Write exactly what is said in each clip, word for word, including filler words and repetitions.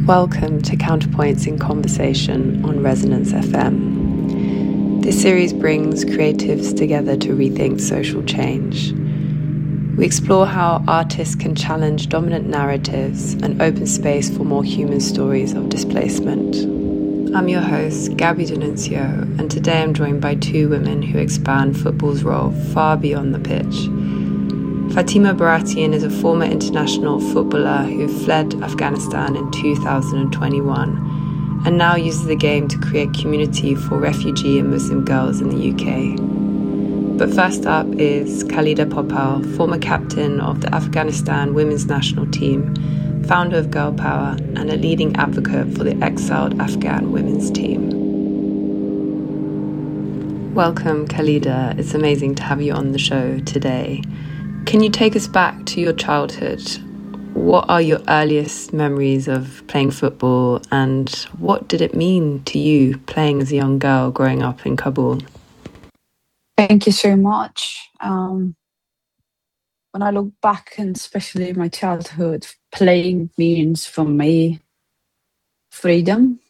Welcome to Counterpoints in Conversation on Resonance F M. This series brings creatives together to rethink social change. We explore how artists can challenge dominant narratives and open space for more human stories of displacement. I'm your host, Gabby D'Annunzio, and today I'm joined by two women who expand football's role far beyond the pitch. Fatima Baratian is a former international footballer who fled Afghanistan in two thousand twenty-one and now uses the game to create community for refugee and Muslim girls in the U K. But first up is Khalida Popal, former captain of the Afghanistan women's national team, founder of Girl Power, and a leading advocate for the exiled Afghan women's team. Welcome, Khalida. It's amazing to have you on the show today. Can you take us back to your childhood? What are your earliest memories of playing football, and what did it mean to you playing as a young girl growing up in Kabul? Thank you so much. Um, when I look back, and especially my childhood, playing means for me freedom,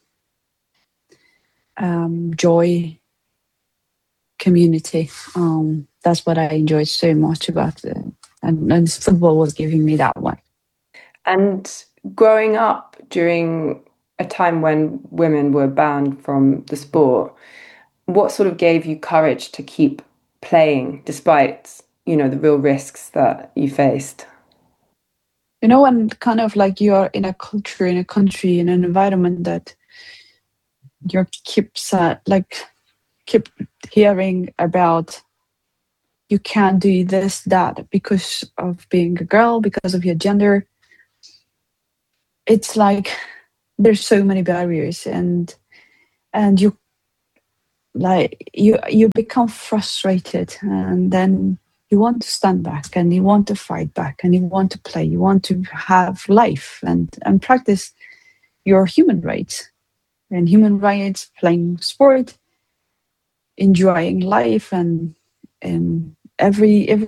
um, joy, community. Um, that's what I enjoyed so much about it. And, and football was giving me that one. And growing up during a time when women were banned from the sport, what sort of gave you courage to keep playing despite, you know, the real risks that you faced? You know, when kind of like you're in a culture, in a country, in an environment that you keep uh, like keep hearing about, you can't do this, that because of being a girl, because of your gender. It's like there's so many barriers, and and you like you you become frustrated, and then you want to stand back, and you want to fight back, and you want to play, you want to have life and and practice your human rights. And human rights, playing sport, enjoying life, and and every every